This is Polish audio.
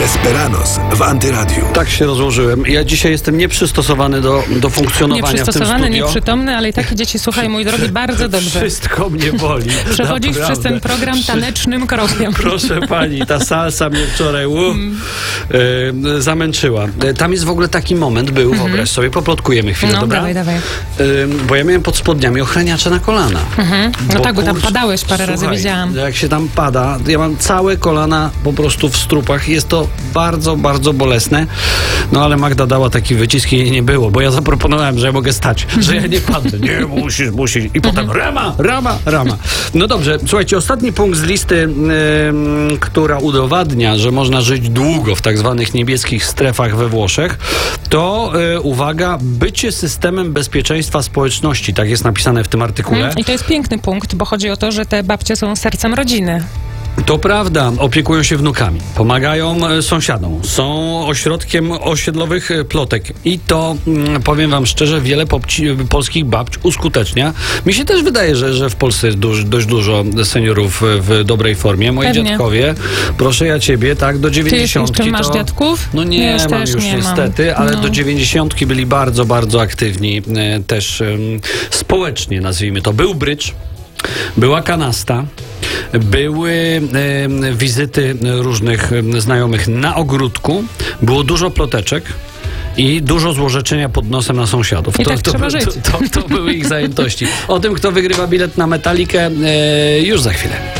Desperados w Antyradiu. Tak się rozłożyłem. Ja dzisiaj jestem nieprzystosowany do funkcjonowania w tym Nieprzystosowany, studio. nieprzytomny, ale i takie dzieci, słuchaj, mój drogi, bardzo dobrze. Wszystko mnie boli. Przechodzisz Naprawdę. przez ten program tanecznym krokiem. Proszę pani, ta salsa mnie wczoraj zamęczyła. Tam jest w ogóle taki moment, wyobraź sobie, poplotkujemy chwilę, No, dobra? dawaj. Bo ja miałem pod spodniami ochraniacze na kolana. No tak, bo tam padałeś parę razy, widziałam. Jak się tam pada, ja mam całe kolana po prostu w strupach. Jest to bardzo, bardzo bolesne. No ale Magda dała taki wycisk i nie było, bo ja zaproponowałem, że ja mogę stać, że ja nie padnę. Nie, musisz. I potem rama. No dobrze, słuchajcie, ostatni punkt z listy, która udowadnia, że można żyć długo w tak zwanych niebieskich strefach we Włoszech, to uwaga, bycie systemem bezpieczeństwa społeczności. Tak jest napisane w tym artykule. I to jest piękny punkt, bo chodzi o to, że te babcie są sercem rodziny. To prawda, opiekują się wnukami, pomagają sąsiadom, są ośrodkiem osiedlowych plotek i to, powiem wam szczerze, wiele polskich babć uskutecznia. Mi się też wydaje, że w Polsce jest dość dużo seniorów w dobrej formie. Moi Pewnie. dziadkowie, proszę ja ciebie, tak, do 90. Ty jeszcze masz dziadków? No nie, Ja mam też już nie niestety, mam. ale do 90. byli bardzo, bardzo aktywni też społecznie, nazwijmy to. Był brydż, była kanasta, były wizyty różnych znajomych na ogródku, było dużo ploteczek i dużo złorzeczenia pod nosem na sąsiadów. I tak trzeba żyć. To były ich zajętości. O tym, kto wygrywa bilet na Metalikę, już za chwilę.